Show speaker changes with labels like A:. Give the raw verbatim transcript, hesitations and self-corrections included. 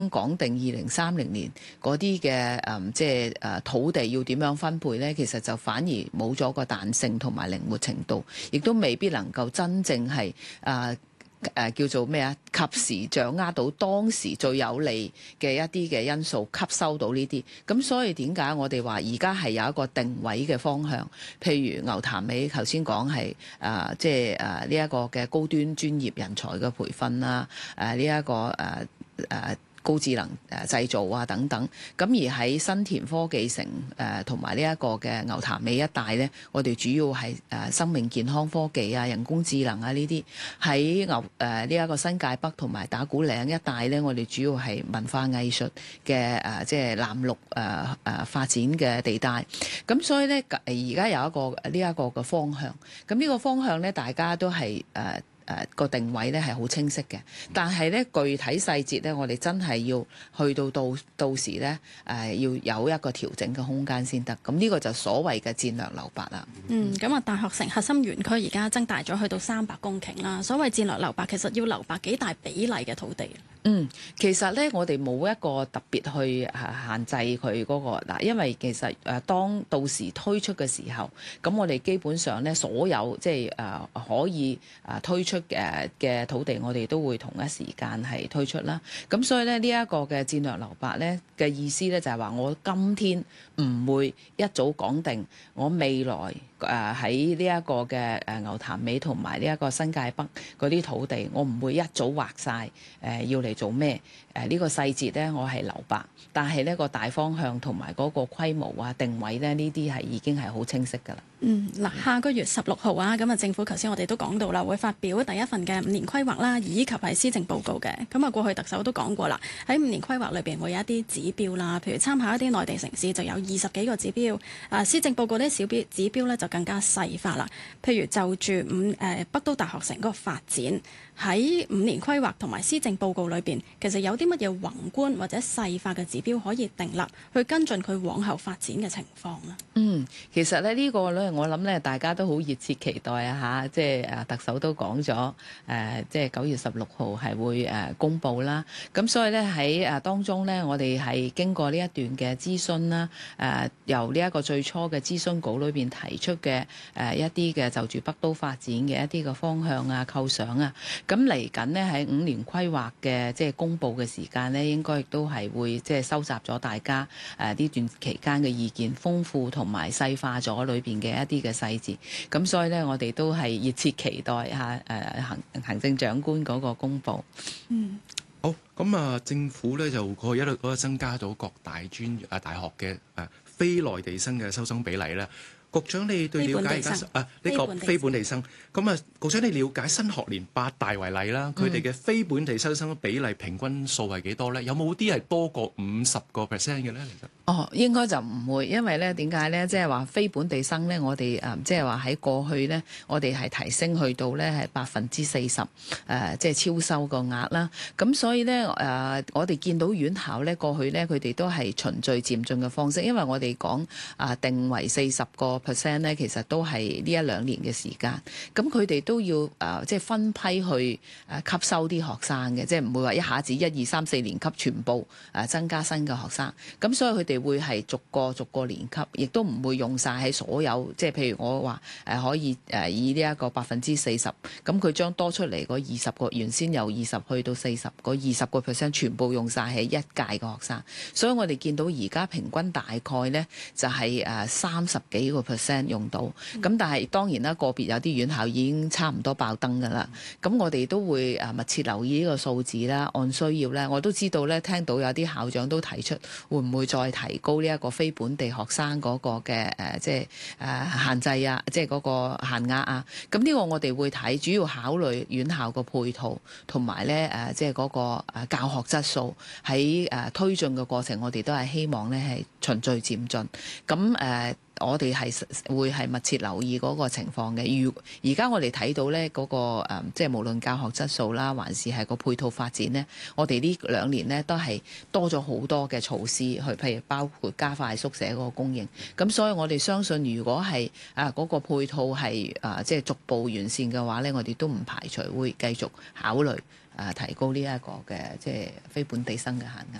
A: 講定二零三零年嗰啲嘅誒，即係誒土地要點樣分配呢？其實就反而冇咗個彈性同埋靈活程度，亦都未必能夠真正係誒誒叫做咩啊？及時掌握到當時最有利嘅一啲嘅因素，吸收到呢啲。咁所以點解我哋話而家係有一個定位嘅方向？譬如牛潭尾頭先講係誒，即係誒呢一個嘅高端專業人才嘅培訓啦，誒呢一個誒誒。呃高智能誒製造啊等等，咁而喺新田科技城誒同埋呢一個嘅牛潭尾一帶呢，我哋主要係誒生命健康科技啊、人工智能啊呢啲。喺牛誒呢一個新界北同埋打鼓嶺一帶呢，我哋主要係文化藝術嘅誒即係藍綠誒誒發展嘅地帶。咁所以呢，而家有一個呢一個嘅方向，咁呢個方向呢，大家都係誒。呃誒個定位咧係好清晰嘅，但係咧具體細節咧，我哋真係要去到到到時咧誒、呃，要有一個調整嘅空間先得。咁呢個就所謂嘅戰略留白啦。
B: 嗯，咁啊，大學城核心園區而家增大咗去到三百公頃啦。所謂戰略留白，其實要留白幾大比例嘅土地？
A: 嗯，其實咧，我哋冇一個特別去誒限制佢嗰個嗱，因為其實誒當到時推出嘅時候，咁我哋基本上咧所有即係誒可以誒推出嘅嘅土地，我哋都會同一時間係推出啦。咁所以咧呢一個嘅戰略留白咧嘅意思咧就係話，我今天唔會一早講定我未來誒喺呢一個嘅誒牛潭尾同埋呢一個新界北嗰啲土地，我唔會一早劃晒誒要嚟做咩？誒、這、呢個細節咧，我係留白，但係呢個大方向同埋嗰個規模啊、定位咧，呢啲係已經係好清晰㗎啦。
B: 嗯，嗱，下個月十六號啊，咁啊，政府頭先我哋都講到啦，會發表第一份嘅五年規劃啦，以及係施政報告嘅。咁啊，過去特首都講過啦，喺五年規劃裏邊會有一啲指標啦，譬如參考一啲內地城市就有二十幾個指標。啊，施政報告啲小標指標咧就更加細化啦。譬如就住五誒、呃、北都大學城嗰個發展，喺五年規劃同埋施政報告裏邊，其實有啲乜嘢宏觀或者細化嘅指標可以訂立，去跟進佢往後發展嘅情況呢？
A: 嗯，其實咧呢個咧，我諗咧大家都好熱切期待啊嚇，即係誒特首都講咗誒，即係九月十六號係會誒公佈啦。咁所以咧喺誒當中咧，我哋係經過呢一段嘅諮詢啦，誒由呢一個最初嘅諮詢稿裏邊提出嘅誒一啲嘅就住北都發展嘅一啲嘅方向啊、構想啊，咁嚟緊呢，喺五年規劃嘅即係公佈嘅時間咧，應該亦都係會即係收集咗大家誒呢段期間嘅意見，豐富同埋細化咗裏邊嘅一啲嘅細節。咁所以咧，我哋都係熱切期待下誒行行政長官嗰個公佈。
B: 嗯，
C: 好，咁啊，政府咧就過去一路嗰個增加到各大專啊大學嘅誒非內地生嘅收生比例咧。局長，你對了解而家啊呢個非本地生咁啊？局長，你了解新學年八大為例啦，佢哋嘅非本地收生比例平均數係幾多咧？有冇啲係多過五十個 percent 嘅咧？其實
A: 哦，應該就唔會，因為咧點解咧？即係話非本地生咧，我哋誒即係話喺過去咧，我哋係提升去到咧係百分之四十誒，即係超收個額啦。咁所以咧誒、呃，我哋見到院校咧過去咧，佢哋都係循序漸進嘅方式，因為我哋講啊定為四十個 percent 咧，其實都係呢一兩年嘅時間。咁佢哋都要誒、呃、即係分批去誒吸收啲學生嘅，即係唔會話一下子一二三四年級全部誒增加新嘅學生。咁所以佢哋會係逐個逐個年級，亦都唔會用晒喺所有，即係譬如我話誒可以誒以呢一個百分之四十，咁佢將多出嚟嗰二十個，原先由二十去到四十，嗰二十個 percent 全部用晒喺一屆嘅學生。所以我哋見到而家平均大概咧就係誒三十幾個 percent 用到。咁但係當然啦，個別有啲院校已經差唔多爆燈㗎啦。咁我哋都會誒密切留意呢個數字啦，按需要咧，我都知道咧，聽到有啲校長都提出會唔會再提高呢一個非本地學生嗰個嘅誒、呃，即係誒、呃、限制啊，即係嗰個限額啊。咁呢個我哋會睇，主要考慮院校個配套同埋咧誒，即係嗰個誒教學質素喺誒、呃、推進嘅過程，我哋都係希望咧係循序漸進。咁誒。呃我哋係會係密切留意嗰個情況嘅。如而家我哋睇到咧嗰個誒，即係無論教學質素啦，還是係個配套發展咧，我哋呢兩年咧都係多咗好多嘅措施去，譬如包括加快宿舍嗰個供應。咁所以我哋相信，如果係啊嗰個配套係啊即係逐步完善嘅話咧，我哋都唔排除會繼續考慮啊提高呢一個嘅即係非本地生嘅限額。